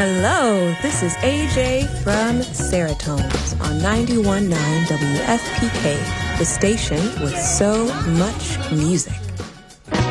Hello, this is AJ from Seratones on 91.9 WFPK, the station with so much music.